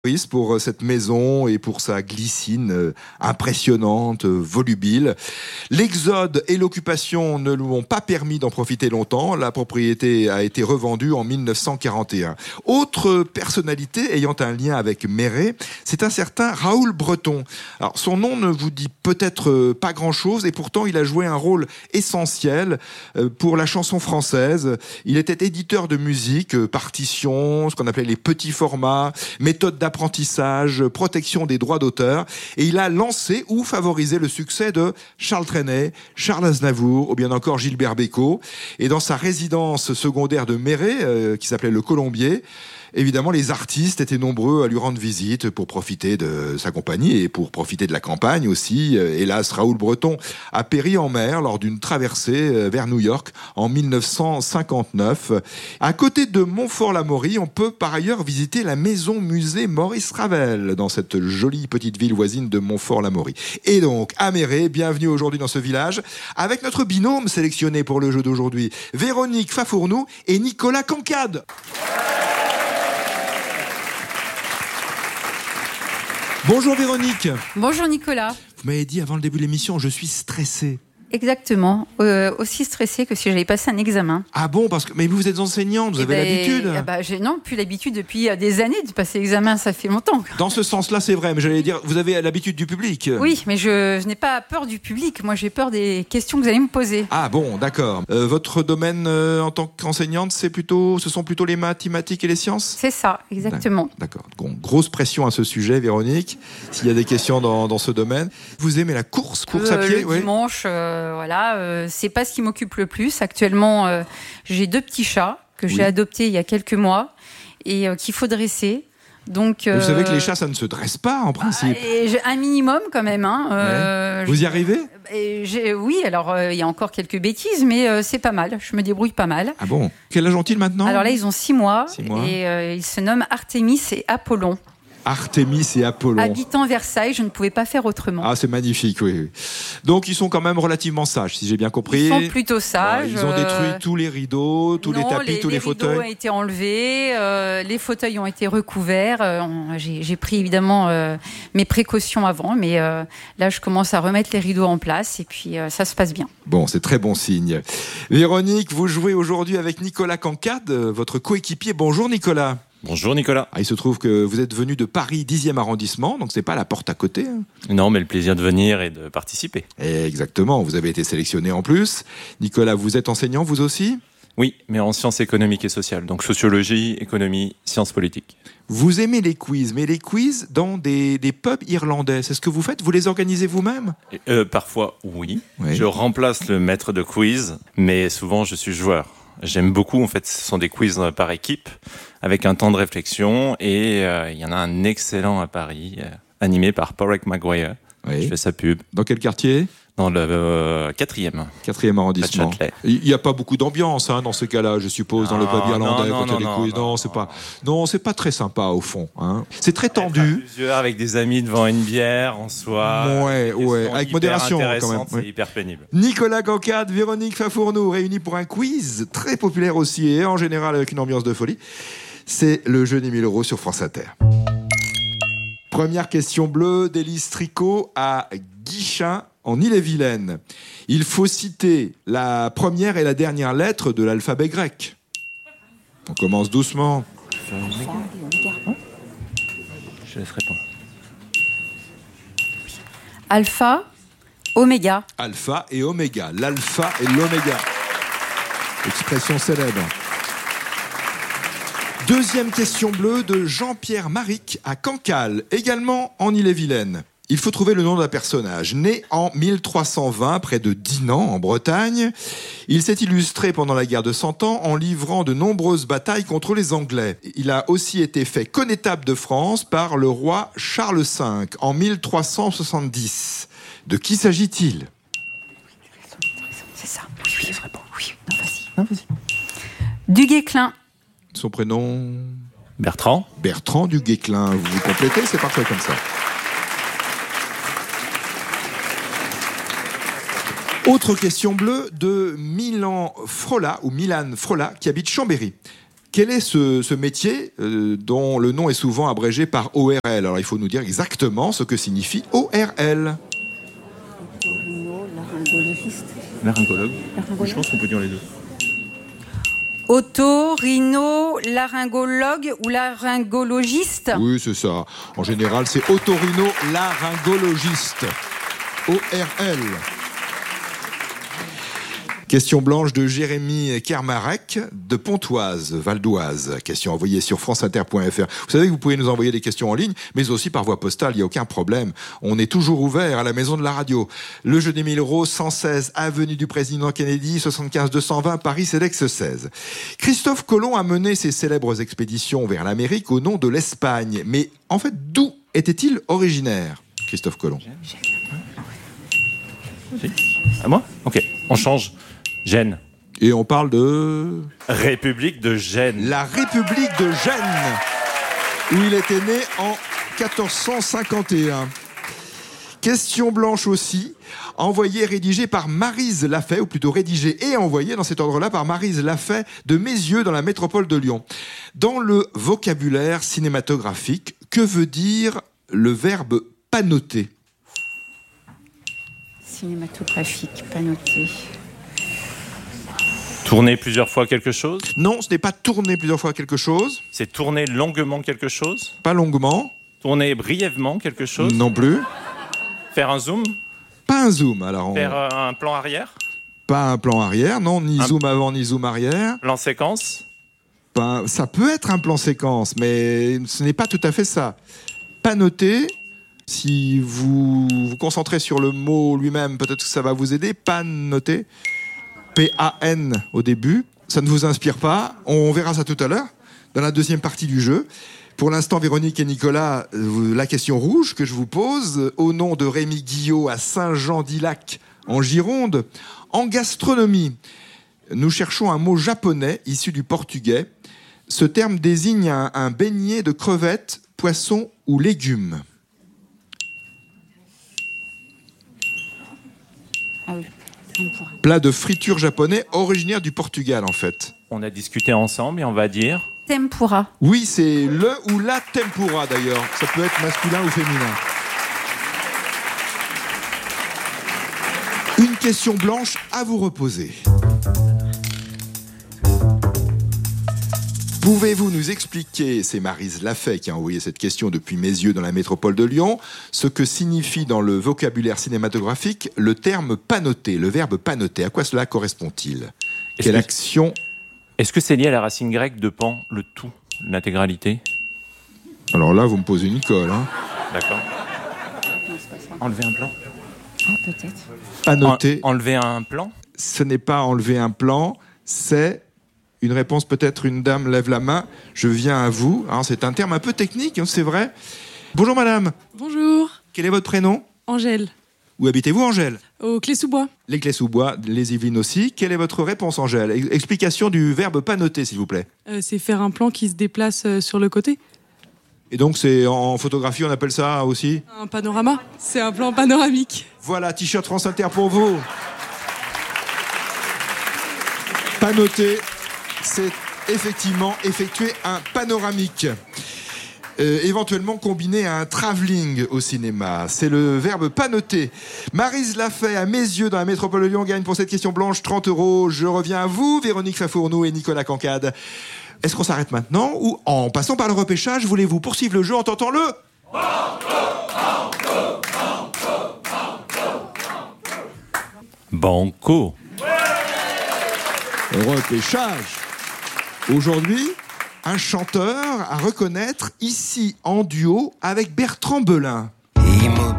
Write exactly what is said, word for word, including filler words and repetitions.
pour cette maison et pour sa glycine impressionnante, volubile. L'exode et l'occupation ne lui ont pas permis d'en profiter longtemps. La propriété a été revendue en mille neuf cent quarante et un. Autre personnalité ayant un lien avec Méret, c'est un certain Raoul Breton. Alors, son nom ne vous dit peut-être pas grand-chose et pourtant il a joué un rôle essentiel pour la chanson française. Il était éditeur de musique, partitions, ce qu'on appelait les petits formats, méthode d'apprentissage, apprentissage, protection des droits d'auteur, et il a lancé ou favorisé le succès de Charles Trenet, Charles Aznavour ou bien encore Gilbert Bécaud. Et dans sa résidence secondaire de Méret, euh, qui s'appelait le Colombier, évidemment, les artistes étaient nombreux à lui rendre visite pour profiter de sa compagnie et pour profiter de la campagne aussi. Hélas, Raoul Breton a péri en mer lors d'une traversée vers New York en mille neuf cent cinquante-neuf. À côté de Montfort-l'Amaury, on peut par ailleurs visiter la maison-musée Maurice Ravel dans cette jolie petite ville voisine de Montfort-l'Amaury. Et donc, à Méret, bienvenue aujourd'hui dans ce village avec notre binôme sélectionné pour le jeu d'aujourd'hui, Véronique Fafournou et Nicolas Cancade. Bonjour Véronique. Bonjour Nicolas. Vous m'avez dit avant le début de l'émission, je suis stressé. Exactement, euh, aussi stressé que si j'allais passer un examen. Ah bon, parce que mais vous êtes enseignante, vous et avez ben, l'habitude. Eh ben, j'ai, non, plus l'habitude depuis des années de passer l'examen, ça fait longtemps. Dans ce sens-là, c'est vrai, mais j'allais dire, vous avez l'habitude du public. Oui, mais je, je n'ai pas peur du public, moi j'ai peur des questions que vous allez me poser. Ah bon, d'accord. Euh, votre domaine euh, en tant qu'enseignante, c'est plutôt, ce sont plutôt les mathématiques et les sciences ? C'est ça, exactement. D'accord. Bon, grosse pression à ce sujet, Véronique, s'il y a des questions dans, dans ce domaine. Vous aimez la course, course euh, à pied ? Le oui. dimanche, euh, voilà. Euh, c'est pas ce qui m'occupe le plus. Actuellement, euh, j'ai deux petits chats que oui. j'ai adoptés il y a quelques mois et euh, qu'il faut dresser. Donc, euh, vous savez que les chats, ça ne se dresse pas en principe. Et j'ai un minimum quand même. Hein. Euh, ouais. Vous y arrivez ? et j'ai, Oui, alors euh, il y a encore quelques bêtises, mais euh, c'est pas mal. Je me débrouille pas mal. Ah bon ? Quel âge ont-ils maintenant ? Alors là, ils ont six mois, six mois. et euh, ils se nomment Artémis et Apollon. Artémis et Apollon. Habitant Versailles, je ne pouvais pas faire autrement. Ah, c'est magnifique, oui, oui. Donc, ils sont quand même relativement sages, si j'ai bien compris. Ils sont plutôt sages. Ouais, ils ont détruit euh... tous les rideaux, tous non, les tapis, les, tous les, les fauteuils. Les rideaux ont été enlevés, euh, les fauteuils ont été recouverts. Euh, on, j'ai, j'ai pris évidemment euh, mes précautions avant, mais euh, là, je commence à remettre les rideaux en place et puis euh, ça se passe bien. Bon, c'est très bon signe. Véronique, vous jouez aujourd'hui avec Nicolas Cancade, votre coéquipier. Bonjour Nicolas. Bonjour Nicolas. Ah, il se trouve que vous êtes venu de Paris dixième arrondissement, donc c'est pas la porte à côté. Hein. Non, mais le plaisir de venir et de participer. Exactement, vous avez été sélectionné en plus. Nicolas, vous êtes enseignant vous aussi ? Oui, mais en sciences économiques et sociales, donc sociologie, économie, sciences politiques. Vous aimez les quiz, mais les quiz dans des, des pubs irlandais, c'est ce que vous faites ? Vous les organisez vous-même ? euh, Parfois, oui. oui. Je remplace le maître de quiz, mais souvent je suis joueur. J'aime beaucoup, en fait, ce sont des quiz par équipe, avec un temps de réflexion, et euh, il y en a un excellent à Paris, euh, animé par Porrick Maguire. Oui. Je fais sa pub. Dans quel quartier ? Dans le euh, quatrième. Quatrième arrondissement. Il n'y a pas beaucoup d'ambiance hein, dans ce cas-là, je suppose, non, dans le pub irlandais non, quand il y a des quiz. Non, non, c'est pas. Non, c'est pas très sympa au fond. Hein. C'est très tendu. Plusieurs avec des amis devant une bière en soi. Ouais, ouais, avec modération quand même. C'est ouais. hyper pénible. Nicolas Cancade, Véronique Fafournou réunis pour un quiz très populaire aussi et en général avec une ambiance de folie. C'est le jeu des mille euros sur France Inter. Première question bleue d'Élise Tricot à Guichin en Ille-et-Vilaine. Il faut citer la première et la dernière lettre de l'alphabet grec. On commence doucement. Je laisse répondre. Alpha, oméga. Alpha et oméga. L'alpha et l'oméga. Expression célèbre. Deuxième question bleue de Jean-Pierre Maric à Cancale, également en Ille-et-Vilaine. Il faut trouver le nom d'un personnage. Né en mille trois cent vingt, près de Dinan, en Bretagne, il s'est illustré pendant la guerre de Cent Ans en livrant de nombreuses batailles contre les Anglais. Il a aussi été fait connétable de France par le roi Charles cinq en mille trois cent soixante-dix. De qui s'agit-il ? C'est ça. Oui, oui, je réponds. Oui, non, vas-y. Non, vas-y. Du Guesclin. Son prénom ? Bertrand. Bertrand du Guesclin. Vous vous complétez, c'est parfait comme ça. Autre question bleue de Milan Frola, ou Milan Frola, qui habite Chambéry. Quel est ce, ce métier euh, dont le nom est souvent abrégé par O R L? Alors il faut nous dire exactement ce que signifie O R L. Laryngologiste. Laryngologue. Laryngologue. Je pense qu'on peut dire les deux. Otorino-laryngologue ou laryngologiste? Oui, c'est ça. En général, c'est otorino-laryngologiste. O R L. Question blanche de Jérémy Kermarek de Pontoise, Val d'Oise. Question envoyée sur franceinter point f r. Vous savez que vous pouvez nous envoyer des questions en ligne, mais aussi par voie postale, il n'y a aucun problème. On est toujours ouvert à la maison de la radio. Le jeu des mille euros, cent seize avenue du Président Kennedy, soixante-quinze deux cent vingt, Paris, Cedex seize. Christophe Colomb a mené ses célèbres expéditions vers l'Amérique au nom de l'Espagne. Mais en fait, d'où était-il originaire, Christophe Colomb? Si. À moi? Ok, on change. Gênes. Et on parle de... République de Gênes. La République de Gênes, où il était né en quatorze cent cinquante et un. Question blanche aussi, envoyée et rédigée par Maryse Lafay, ou plutôt rédigée et envoyée dans cet ordre-là par Maryse Lafay de Mézieux dans la métropole de Lyon. Dans le vocabulaire cinématographique, que veut dire le verbe panoter? Cinématographique, panoter... Tourner plusieurs fois quelque chose? Non, ce n'est pas tourner plusieurs fois quelque chose. C'est tourner longuement quelque chose? Pas longuement. Tourner brièvement quelque chose? Non plus. Faire un zoom? Pas un zoom. Alors on... Faire un plan arrière? Pas un plan arrière, non, ni un... zoom avant, ni zoom arrière. Plan séquence? Pas... Ça peut être un plan séquence, mais ce n'est pas tout à fait ça. Panoter, si vous vous concentrez sur le mot lui-même, peut-être que ça va vous aider. Panoter. P A N au début, ça ne vous inspire pas, on verra ça tout à l'heure, dans la deuxième partie du jeu. Pour l'instant, Véronique et Nicolas, la question rouge que je vous pose, au nom de Rémi Guillot à Saint-Jean-d'Ilac, en Gironde, en gastronomie, nous cherchons un mot japonais issu du portugais. Ce terme désigne un, un beignet de crevettes, poissons ou légumes. Ah oui. Plat de friture japonais originaire du Portugal, en fait. On a discuté ensemble et on va dire... Tempura. Oui, c'est le ou la tempura, d'ailleurs. Ça peut être masculin ou féminin. Une question blanche à vous reposer. Pouvez-vous nous expliquer, c'est Maryse Lafay qui a envoyé cette question depuis Mézieux dans la métropole de Lyon, ce que signifie dans le vocabulaire cinématographique le terme panoter, le verbe panoter? À quoi cela correspond-il? Est-ce Quelle que... action? Est-ce que c'est lié à la racine grecque de pan, le tout, l'intégralité? Alors là, vous me posez une colle. Hein. D'accord. Enlever un plan? Ah, peut-être. Panoter. En, enlever un plan? Ce n'est pas enlever un plan, c'est... Une réponse, peut-être une dame lève la main. Je viens à vous. Alors, c'est un terme un peu technique, hein, c'est vrai. Bonjour madame. Bonjour. Quel est votre prénom? Angèle. Où habitez-vous, Angèle? Au Clé-sous-Bois. Les Clés-sous-Bois, les Yvelines aussi. Quelle est votre réponse, Angèle? Explication du verbe panoter, s'il vous plaît. Euh, c'est faire un plan qui se déplace euh, sur le côté. Et donc, c'est en photographie, on appelle ça aussi? Un panorama. C'est un plan panoramique. Voilà, t-shirt France Inter pour vous. Panoter, c'est effectivement effectuer un panoramique. Euh, éventuellement combiné à un travelling au cinéma. C'est le verbe panoter. Maryse Lafay, à Mézieux, dans la métropole de Lyon, gagne pour cette question blanche trente euros. Je reviens à vous, Véronique Fafournou et Nicolas Cancade. Est-ce qu'on s'arrête maintenant ou en passant par le repêchage, voulez-vous poursuivre le jeu en tentant le... Banco. Repêchage. Aujourd'hui, un chanteur à reconnaître ici en duo avec Bertrand Belin. Immobilier.